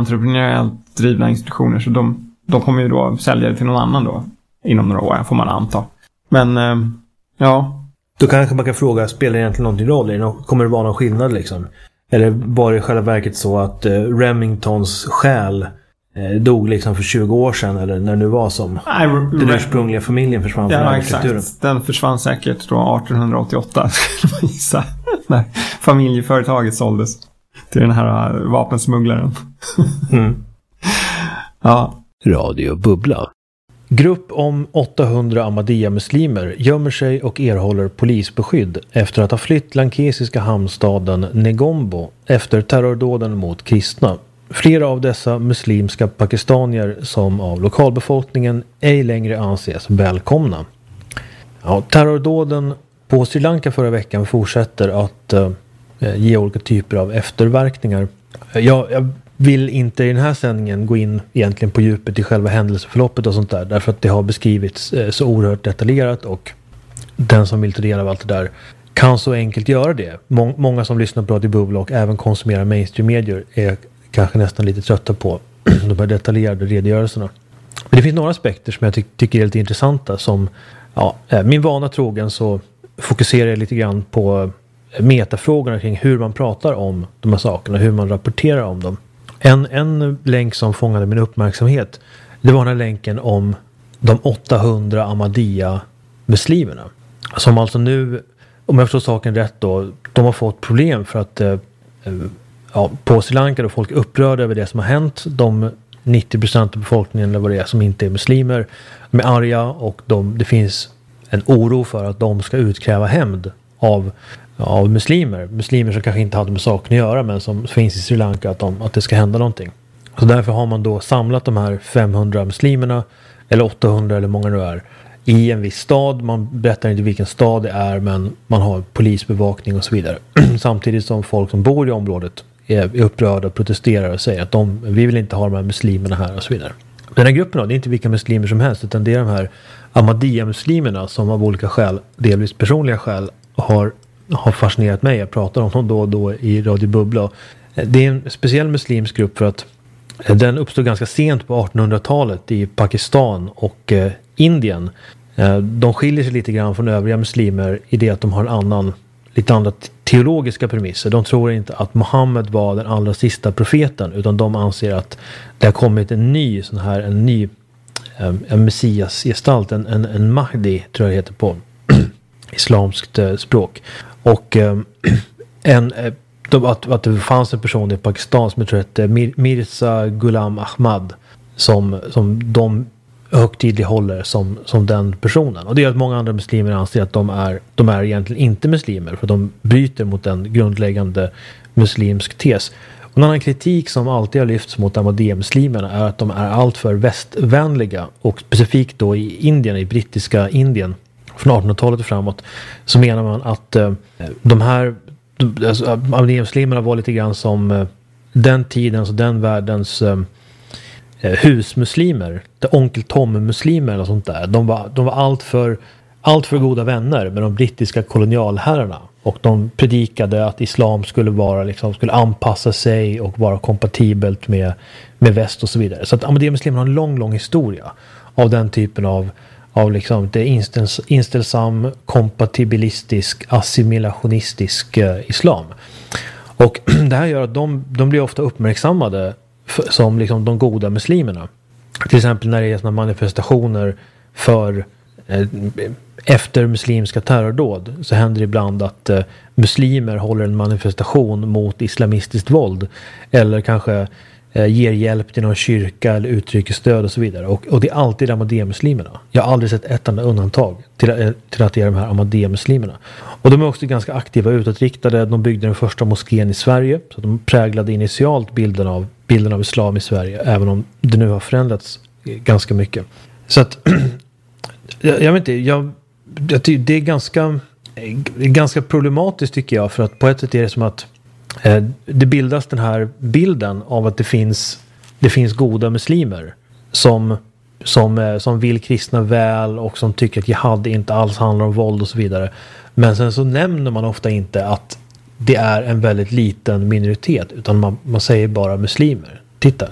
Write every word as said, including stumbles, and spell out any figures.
entreprenöriellt drivna institutioner, så de, de kommer ju då sälja det till någon annan då inom några år, får man anta. Men eh, ja. Då kanske man kan fråga, spelar det egentligen någonting roll? Kommer det vara någon skillnad liksom? Eller var det i själva verket så att eh, Remingtons själ eh, dog liksom för tjugo år sedan, eller när det nu var som Nej, den ursprungliga familjen försvann från ja, exakt. Den försvann säkert då arton åttioåtta, skulle man gissa, när familjeföretaget såldes till den här vapensmugglaren. mm. Ja. Radio Bubbla. Grupp om åttahundra Ahmadiyya-muslimer gömmer sig och erhåller polisbeskydd efter att ha flytt lankesiska hamnstaden Negombo efter terrordåden mot kristna. Flera av dessa muslimska pakistanier som av lokalbefolkningen ej längre anses välkomna. Ja, terrordåden på Sri Lanka förra veckan fortsätter att uh, ge olika typer av efterverkningar. Jag, jag vill inte i den här sändningen gå in egentligen på djupet i själva händelseförloppet och sånt där, därför att det har beskrivits eh, så oerhört detaljerat, och den som vill ta del av allt det där kan så enkelt göra det. Må- många som lyssnar på Radio Bubbla och även konsumerar mainstream-medier är kanske nästan lite trötta på de här detaljerade redogörelserna. Men det finns några aspekter som jag ty- tycker är lite intressanta, som ja, eh, min vana trogen så fokuserar jag lite grann på metafrågorna kring hur man pratar om de här sakerna, hur man rapporterar om dem. En, en länk som fångade min uppmärksamhet, det var den här länken om de åttahundra Ahmadiyya-muslimerna. Som alltså nu, om jag förstår saken rätt då, de har fått problem för att eh, ja, på Sri Lanka då folk är upprörda över det som har hänt. De nittio procent av befolkningen eller vad det är som inte är muslimer, de är arga, och de, det finns en oro för att de ska utkräva hämnd av av muslimer. Muslimer som kanske inte hade med saken att göra, men som finns i Sri Lanka, att, de, att det ska hända någonting. Så därför har man då samlat de här femhundra muslimerna, eller åttahundra eller många nu är, i en viss stad. Man berättar inte vilken stad det är, men man har polisbevakning och så vidare. Samtidigt som folk som bor i området är upprörda och protesterar och säger att de, vi vill inte ha de här muslimerna här och så vidare. Den här gruppen då, det är inte vilka muslimer som helst, utan det är de här Ahmadiyya-muslimerna som av olika skäl, delvis personliga skäl, har har fascinerat mig. Jag pratar om dem då och då i Radio Bubbla. Det är en speciell muslimsk grupp för att den uppstod ganska sent på artonhundratalet i Pakistan och eh, Indien. Eh, de skiljer sig lite grann från övriga muslimer i det att de har en annan, lite andra teologiska premisser. De tror inte att Muhammed var den allra sista profeten, utan de anser att det har kommit en ny sån här, en ny eh, en messiasgestalt, en, en, en Mahdi tror jag det heter på islamskt eh, språk. Och eh, en, eh, att, att det fanns en person i Pakistan som jag tror hette Mir, Mirza Ghulam Ahmad som, som de högtidlighåller som, som den personen. Och det är att många andra muslimer anser att de är, de är egentligen inte muslimer, för de bryter mot en grundläggande muslimsk tes. Och en annan kritik som alltid har lyfts mot Ahmadiyya-muslimerna är att de är alltför västvänliga, och specifikt då i Indien, i brittiska Indien från artonhundratalet och framåt, så menar man att eh, de här alltså, Ahmadiyya-muslimerna var lite grann som eh, den tidens och den världens eh, husmuslimer, det onkel Tom-muslimer eller sånt där. De var, de var allt för, allt för goda vänner med de brittiska kolonialherrarna, och de predikade att islam skulle vara liksom, skulle anpassa sig och vara kompatibelt med, med väst och så vidare. Så att Ahmadiyya-muslimerna har en lång, lång historia av den typen av av liksom det inställ, inställsam, kompatibilistisk, assimilationistisk eh, islam. Och det här gör att de, de blir ofta uppmärksammade för, som liksom de goda muslimerna. Till exempel när det är såna manifestationer för eh, efter muslimska terrordåd, så händer det ibland att eh, muslimer håller en manifestation mot islamistiskt våld, eller kanske eh, ger hjälp till någon kyrka eller uttrycker stöd och så vidare. Och, och det är alltid Ahmadiyya-muslimerna. Jag har aldrig sett ett enda undantag till, till att det är de här Ahmadiyya-muslimerna. Och de är också ganska aktiva och utåtriktade. De byggde den första moskén i Sverige, så de präglade initialt bilden av, bilden av islam i Sverige, även om det nu har förändrats ganska mycket. Så att jag, jag vet inte, jag, jag tycker det är ganska, ganska problematiskt tycker jag, för att på ett sätt är det som att eh, det bildas den här bilden av att det finns, det finns goda muslimer som, som, eh, som vill kristna väl och som tycker att jihad inte alls handlar om våld och så vidare. Men sen så nämner man ofta inte att det är en väldigt liten minoritet, utan man, man säger bara muslimer. Titta,